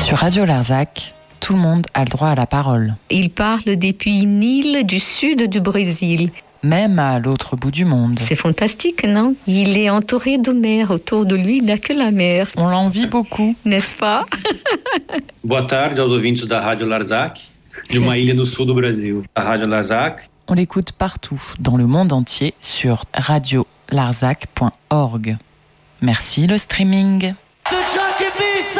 Sur Radio Larzac, tout le monde a le droit à la parole. Il parle depuis une île du sud du Brésil. Même à l'autre bout du monde. C'est fantastique, non? Il est entouré de mer. Autour de lui, il n'y a que la mer. On l'envie beaucoup. N'est-ce pas? Boa tarde aos ouvintes da Rádio Larzac, de uma ilha no sul do Brasil. A Rádio Larzac. On l'écoute partout, dans le monde entier, sur radiolarzac.org. Merci le streaming.